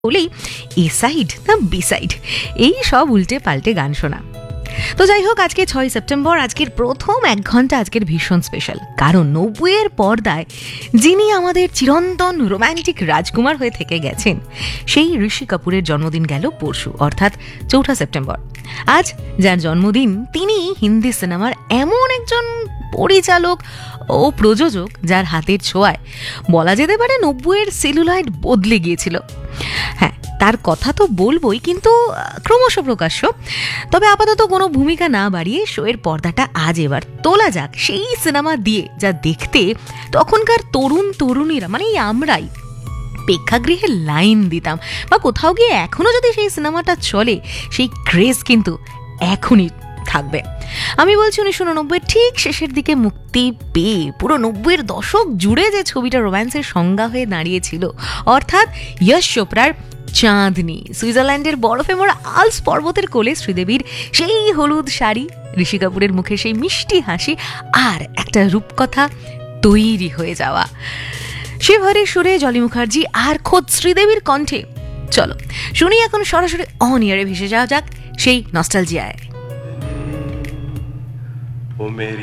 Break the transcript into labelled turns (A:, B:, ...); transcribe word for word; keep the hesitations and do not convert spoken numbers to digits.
A: বলেই এ সাইড না B side এই সব উল্টে পাল্টে গান শোনা। তো যাই হোক, আজকে ছয় সেপ্টেম্বর, আজকের প্রথম এক ঘন্টা আজকের ভীষণ স্পেশাল, কারণ নব্বইয়ের পর্দায় যিনি আমাদের চিরন্তন রোম্যান্টিক রাজকুমার হয়ে থেকে গেছেন সেই ঋষি কাপুরের জন্মদিন গেল পরশু, অর্থাৎ চৌঠা সেপ্টেম্বর। আজ যার জন্মদিন তিনি হিন্দি সিনেমার এমন একজন পরিচালক ও প্রযোজক যার হাতের ছোঁয়ায় বলা যেতে পারে নব্বইয়ের সেলুলয়েড বদলে গিয়েছিল। হ্যাঁ, তার কথা তো বলবোই, কিন্তু ক্রমশ প্রকাশ্য। তবে আপাতত কোনো ভূমিকা না বাড়িয়ে শোয়ের পর্দাটা আজ এবার তোলা যাক সেই সিনেমা দিয়ে, যা দেখতে তখনকার তরুণ তরুণীরা মানে আমরাই প্রেক্ষাগৃহে লাইন দিতাম, বা কোথাও গিয়ে এখনো যদি সেই সিনেমাটা চলে সেই ক্রেজ কিন্তু এখনই থাকবে। আমি বলছি উনিশশো উননব্বই ঠিক শেষের দিকে মুক্তি পেয়ে পুরো নব্বইয়ের দশক জুড়ে যে ছবিটা রোম্যান্সের সংজ্ঞা হয়ে দাঁড়িয়েছিল, অর্থাৎ যশ চোপড়ার চাঁদনি, সুইজারল্যান্ডের বরফে মোড়া আলস পর্বতের কোলে শ্রীদেবীর সেই হলুদ শাড়ি, ঋষি কাপুরের মুখে সেই মিষ্টি হাসি, আর একটা রূপকথা তৈরি হয়ে যাওয়া। শিবহরের সুরে জলি মুখার্জি আর খোদ শ্রীদেবীর কণ্ঠে। চলো শুনি এখন সরাসরি অন ইয়ারে ভেসে যাওয়া যাক সেই নস্টালজিয়ায়।